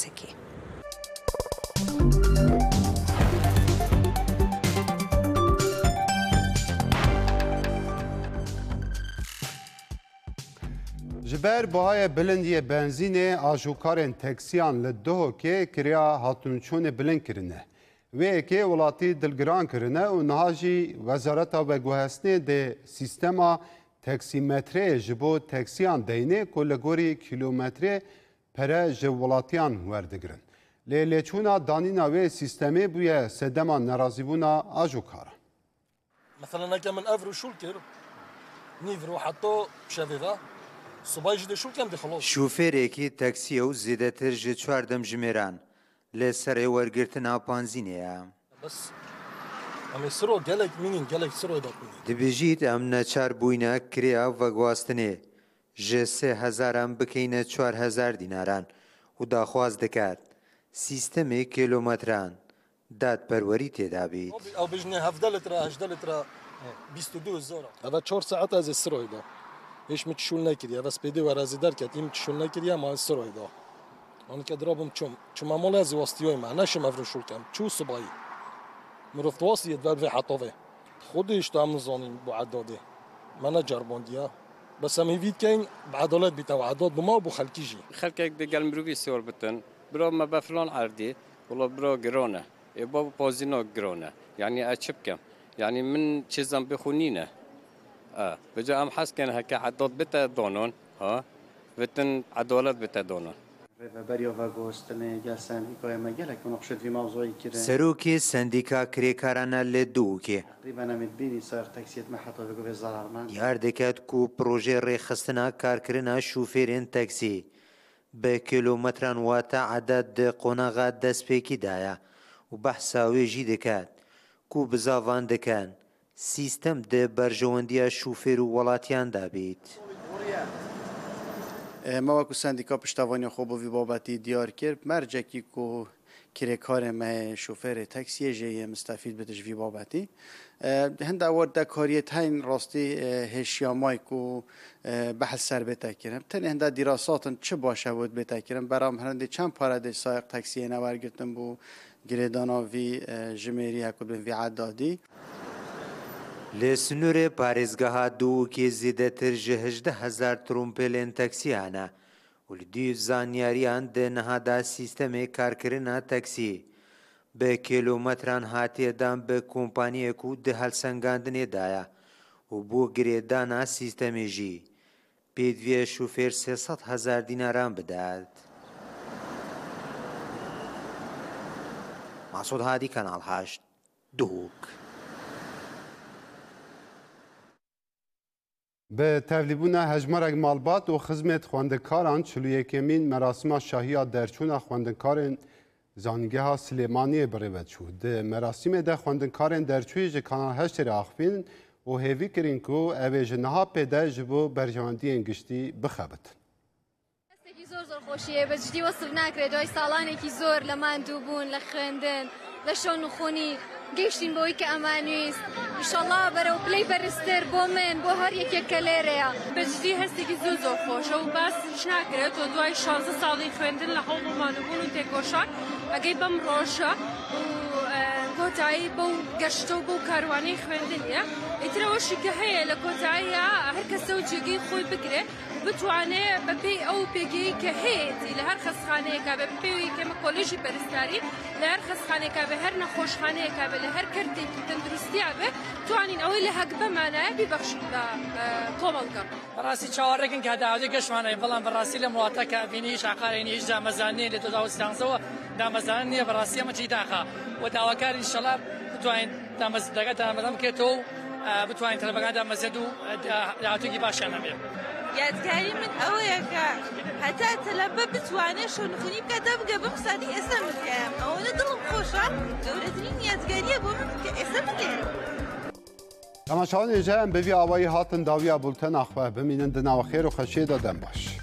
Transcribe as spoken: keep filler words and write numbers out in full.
باسکی جبر بهای بلندی بنزین آجوکارن تکسیان لدهو که کریا هاتونچون بلند کرنه و که ولاتی دلگران کرنه و نهاجی وزارت و گوهستنه ده سیستما تکسیمتره جبو تکسیان دینه کلگوری کیلومتره پره جولاتیان وردگرن. لیلی چونا دانینا و سیستمی بویه سدما نرازیبونا آجوکارا. مثلا اگه من افرو شول کرد نیفرو حتی شویده صبای جده شول کم دی خلاص. شوفری که تاکسی او زیاده تر جد چهاردم جمیران لسر ورگرتنا پانزینه. بس اما سرو گلک مینین گلک سرو داکنی. دبیجید ام نچار بوینا کریا و گواستنه جسه هزارم بکینه چهار هزار دیناران و داخواز دکات سیستمی کیلومتران داد پروری تدابید. او بجنه هفده لتر هشده لتر بیست و دو هزار. اول چهار ساعت از سروی دا. هیچ متشول نکردی. اول سپیده و رازی در کردی متشول نکردی اما سروی دا. آن که درابم چوم چوم مال از واسطیای من نشم افرشول کم چو صبایی. مرفت واسطیت ور حطوه. خودش تام نزانیم بعداده. من جرباندیا. بس هم هیوید که این بعدالت بیت و عداد بما بو خلکیجی. خلک دگل مروی سوال بتن. برا ما بفلان عردی ولا برا گرانه. يبقى بازينو جرونه يعني أشوف كم يعني من شيء بخونينه آه بجا أم حس كان هكا عداد بتا دونون ها بتن عدالت بتا دونون سروکی سندیکا کریکارانه لدوکی دیار دکت کو پروژه ریخستنا کارکرنا شوفیرین تاکسی به کیلومتران واتا عدد قناغا دست پیکی دایا و بحثاوی جی دکات کو بزاوان دکان سیستم ده برجواندی شوفر و ولاتیان دابید. ما وکو سندیکا پشتوانی خوب و بابتی دیار کرد مرجع کی کو کرکار ما شوفر تاکسی جی مستفید بدش وی بابتی هند اول دکاریت هین راستی هشیامای کو بحث سر بتکرم تن هند دراسات چه باشه بود بتکرم برام هند چند پارده سایق تاکسی نوار گرتم بو گریدانا وی جمیری هکو به وی عدادی لسنور پارزگاه دو که زیده تر جهجده هزار ترومپلین تاکسی آنه ولدی زانیاریان ده نهادا سیستم کارکرنا تاکسی به کیلومتران هاتی دام به کمپانی کو ده هل سنگاندنی دایا و بو گریدانا سیستمی جی پیدوی شوفر سیصد هزار دیناران بداد. مسعود هادی کانال هشت دوک. به تبلیغون هجمارک مالبات و خدمت خواندکاران چلوی کمین مراسم شاهی درچون خواندکاران زانگاه سلیمانی بروید شد. مراسم ده خواندکاران درچوی جکانال هشت راخفین و هیوی کرین کو اویج نها پیدا جبو برجواندی انگشتی بخبت. زور زور خوشیه به جدی وصل نکرد دوای سالانه کی زور لمان دوبون لخندن لشون خونی گشتین بوی که امانیست انشالله برو پلی برستر بو من بو هر یک کلره به جدی هستی که زور زور خوشه و بس نکرد و دوای شانزده سالی خوندن لحال مانوبون و تکوشان اگه بم روشه و کتایی بو گشتو بو کاروانی خوندنیه اتروشی که هی لکتایی هر کسی و جگی خوی بکره بتوانه ببی او بگی که هیتی لهر خسخانه که ببی که مکولوژی پرستاری لهر خسخانه که به هر نخوشخانه که به لهر کردی که تندرستی عبه توانین اولی حق بمانه ببخشید طومل کم براسی چهارگین که دعوتی کشمانه بلان براسی لمراتا که بینیش عقارینیش دامزانی لتو داوستانزو دامزانی براسی ما چی داخل و دعوکار انشالله بتوانین دامزدگه دامدام که تو بتوانین تلبگه دامزدو دعوتی کی باشه نمیه یادگاری من اوه که حتی تلبه بتوانه شنخونی بکده بگه بمسانی اسم میگم اوه دلم خوشه دولتین یادگاریه با من که اسم میگم تماشاوان ایجا ام بوی آوایی هاتن داوی بولتن اخواه بمینن دناو خیر و خشید دادن باش